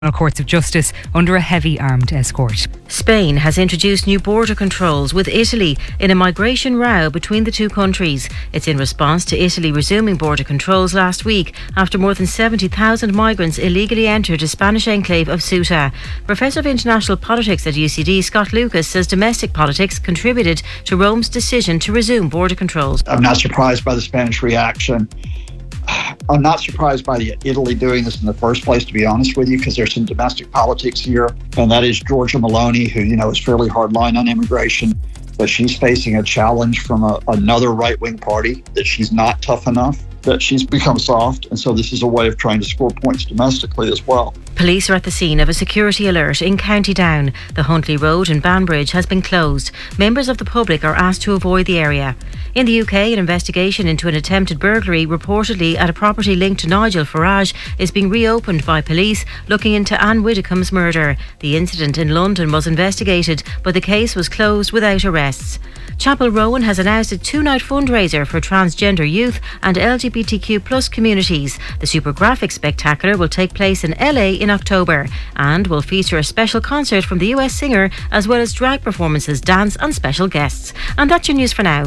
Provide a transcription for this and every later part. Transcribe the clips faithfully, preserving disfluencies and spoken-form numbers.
courts of justice under a heavy armed escort. Spain has introduced new border controls with Italy in a migration row between the two countries. It's in response to Italy resuming border controls last week after more than seventy thousand migrants illegally entered a Spanish enclave of Ceuta. Professor of International Politics at U C D, Scott Lucas, says domestic politics contributed to Rome's decision to resume border controls. I'm not surprised by the Spanish reaction. I'm not surprised by the Italy doing this in the first place, to be honest with you, because there's some domestic politics here, and that is Giorgia Meloni, who, you know, is fairly hardline on immigration, but she's facing a challenge from a, another right-wing party that she's not tough enough, that she's become soft, and so this is a way of trying to score points domestically as well. Police are at the scene of a security alert in County Down. The Huntley Road in Banbridge has been closed. Members of the public are asked to avoid the area. In the U K, an investigation into an attempted burglary reportedly at a property linked to Nigel Farage is being reopened by police looking into Anne Widdecombe's murder. The incident in London was investigated, but the case was closed without arrests. Chapel Rowan has announced a two-night fundraiser for transgender youth and L G B T Q plus communities. The Super Graphics Spectacular will take place in L A in October and will feature a special concert from the U S singer as well as drag performances, dance and special guests. And that's your news for now.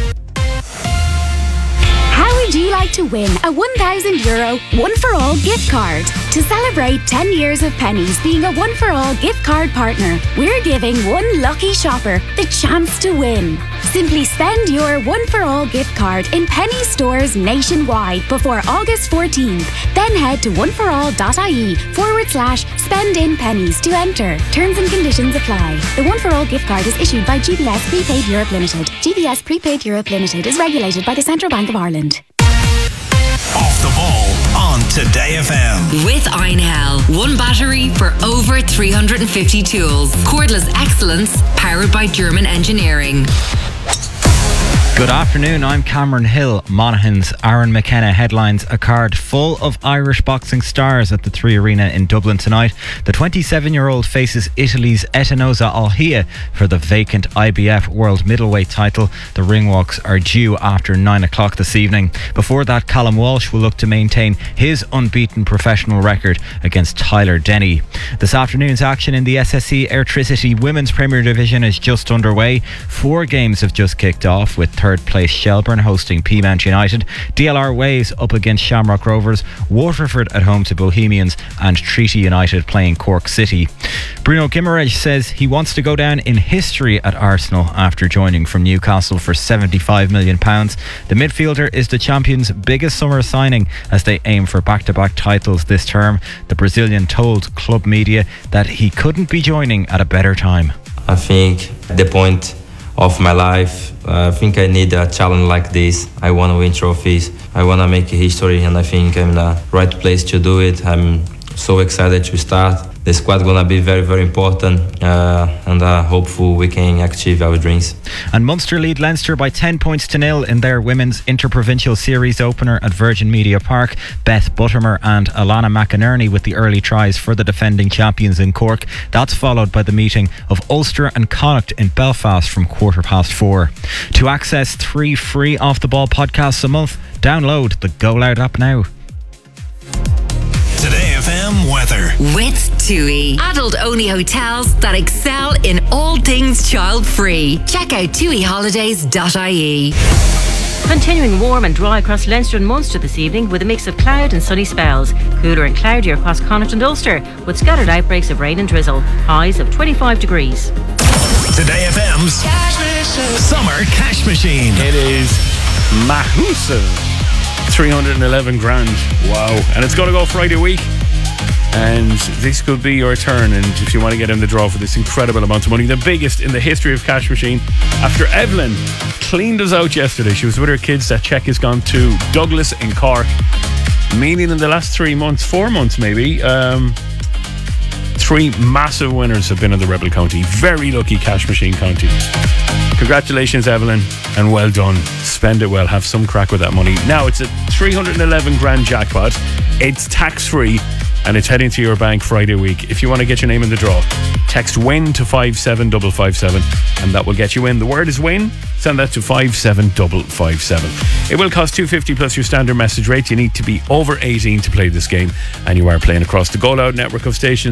How would you like to win a one thousand euro One For All gift card? To celebrate ten years of Penneys being a One For All gift card partner, we're giving one lucky shopper the chance to win. Simply spend your One For All gift card in Penneys stores nationwide before August fourteenth. Then head to oneforall.ie forward slash spend in Penneys to enter. Terms and conditions apply. The One For All gift card is issued by G B S Prepaid Europe Limited. G B S Prepaid Europe Limited is regulated by the Central Bank of Ireland. Off the Ball on Today F M. With Einhell. One battery for over three hundred fifty tools. Cordless excellence powered by German engineering. Good afternoon, I'm Cameron Hill. Monaghan's Aaron McKenna headlines a card full of Irish boxing stars at the Three Arena in Dublin tonight. The twenty-seven-year-old faces Italy's Etinoza Alhia for the vacant I B F World Middleweight title. The ringwalks are due after nine o'clock this evening. Before that, Callum Walsh will look to maintain his unbeaten professional record against Tyler Denny. This afternoon's action in the S S C Airtricity Women's Premier Division is just underway. Four games have just kicked off, with third place Shelburne hosting Peamount United, D L R Waves up against Shamrock Rovers, Waterford at home to Bohemians, and Treaty United playing Cork City. Bruno Guimaraes says he wants to go down in history at Arsenal after joining from Newcastle for seventy-five million pounds. The midfielder is the champions' biggest summer signing as they aim for back-to-back titles this term. The Brazilian told club media that he couldn't be joining at a better time. I think the point of my life, uh, I think I need a challenge like this. I want to win trophies, I want to make history, and I think I'm in the right place to do it. I'm so excited to start. The squad gonna be very, very important, uh, and uh, hopeful we can achieve our dreams. And Munster lead Leinster by ten points to nil in their women's interprovincial series opener at Virgin Media Park. Beth Buttermer and Alana McInerney with the early tries for the defending champions in Cork. That's followed by the meeting of Ulster and Connacht in Belfast from quarter past four. To access three free Off the Ball podcasts a month, download the Go Loud app now. Today F M weather. With TUI. Adult-only hotels that excel in all things child-free. Check out tui holidays dot I E. Continuing warm and dry across Leinster and Munster this evening with a mix of cloud and sunny spells. Cooler and cloudier across Connacht and Ulster with scattered outbreaks of rain and drizzle. Highs of twenty-five degrees. Today F M's Summer Cash Machine. It is massive. three hundred eleven grand. Wow. And it's going to go Friday week. And this could be your turn. And if you want to get in the draw for this incredible amount of money, the biggest in the history of Cash Machine, after Evelyn cleaned us out yesterday, she was with her kids. That check has gone to Douglas in Cork. Meaning in the last three months, four months maybe, um, three massive winners have been in the Rebel County. Very lucky Cash Machine County. Congratulations, Evelyn, and well done. Spend it well. Have some crack with that money. Now, it's a three hundred eleven grand jackpot. It's tax-free. and it's heading to your bank Friday week. If you want to get your name in the draw, text WIN to five seven five five seven, and that will get you in. The word is WIN. Send that to five seven five five seven. It will cost two fifty plus your standard message rate. You need to be over eighteen to play this game, and you are playing across the Go Loud network of stations.